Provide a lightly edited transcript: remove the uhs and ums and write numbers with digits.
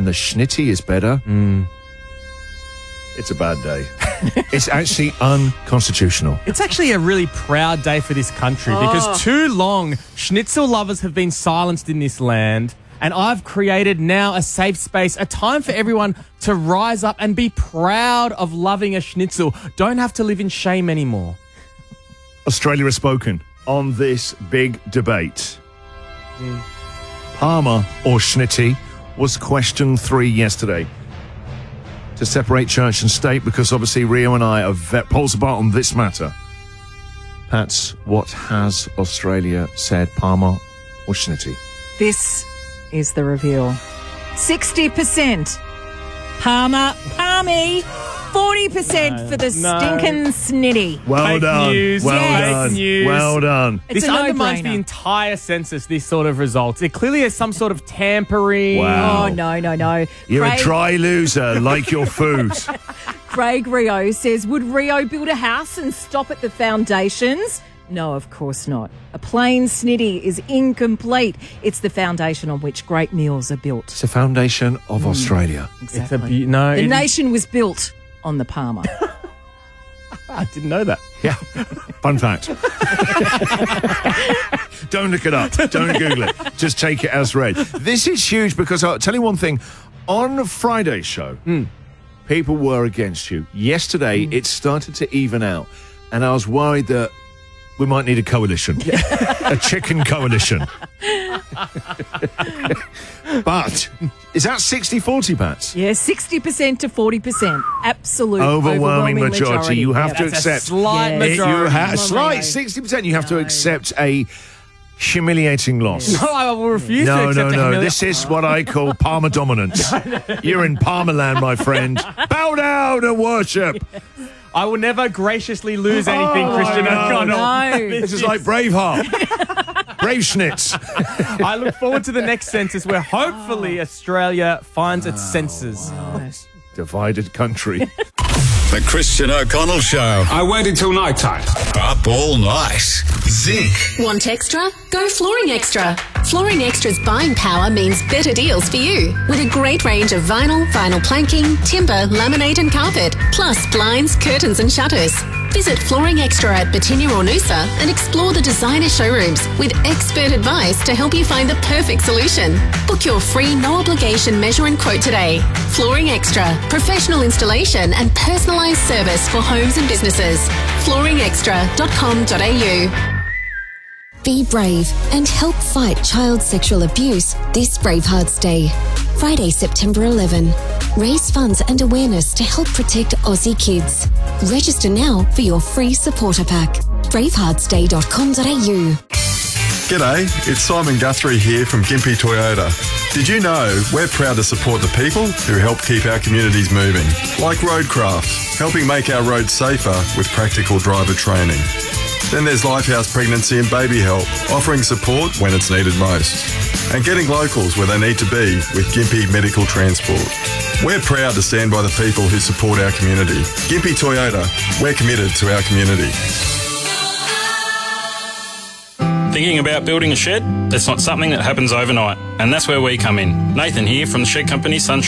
and the schnitty is better. It's a bad day. It's actually unconstitutional. It's actually a really proud day for this country because too long schnitzel lovers have been silenced in this land, and I've created now a safe space, a time for everyone to rise up and be proud of loving a schnitzel. Don't have to live in shame anymore. Australia has spoken on this big debate. Parma or schnitty was question 3 yesterday. To separate church and state, because obviously Rio and I are poles apart on this matter. Pats, what has Australia said, Parma or schnitty? This is the reveal. 60% Parma, Palmy, 40% for the stinking snitty. Well Fake done. news. Well Yes. done. Fake news. Well done. It's This a undermines no-brainer. the entire census, this sort of results. It clearly has some sort of tampering. Wow. Oh, no. You're a dry loser, like your food. Craig Rio says, would Rio build a house and stop at the foundations? No, of course not. A plain snitty is incomplete. It's the foundation on which great meals are built. It's the foundation of Australia. Exactly. No, The nation was built on the Palmer. I didn't know that. Yeah. Fun fact. Don't look it up. Don't Google it. Just take it as read. This is huge because I'll tell you one thing. On Friday's show, people were against you. Yesterday, it started to even out. And I was worried that we might need a coalition. A chicken coalition. But is that 60-40, Pats? Yeah, 60% to 40%. Absolute Overwhelming majority. You have to That's accept. a slight Yes. majority. You have slight 60%. You have to accept a humiliating loss. No, I will refuse to No, accept no, a no. This is what I call Palmer dominance. You're in Palmer land, my friend. Bow down and worship. I will never graciously lose anything, Christian O'Connell. no. This is like Braveheart. Brave Schnitz. I look forward to the next census where hopefully Australia finds its senses. Divided country. The Christian O'Connell Show. I waited till night time. Up all night. Zinc. Want extra? Go Flooring Extra. Flooring Extra's buying power means better deals for you. With a great range of vinyl planking, timber, laminate and carpet, plus blinds, curtains and shutters. Visit Flooring Extra at Batinia or Noosa and explore the designer showrooms with expert advice to help you find the perfect solution. Book your free no-obligation measure and quote today. Flooring Extra. Professional installation and personalised service for homes and businesses. flooringextra.com.au. Be brave and help fight child sexual abuse this Bravehearts Day. Friday, September 11. Raise funds and awareness to help protect Aussie kids. Register now for your free supporter pack. braveheartsday.com.au. G'day, it's Simon Guthrie here from Gympie Toyota. Did you know we're proud to support the people who help keep our communities moving? Like Roadcraft, helping make our roads safer with practical driver training. Then there's Lifehouse Pregnancy and Baby Help, offering support when it's needed most. And getting locals where they need to be with Gympie Medical Transport. We're proud to stand by the people who support our community. Gympie Toyota, we're committed to our community. Thinking about building a shed? That's not something that happens overnight, and that's where we come in. Nathan here from the Shed Company Sunshine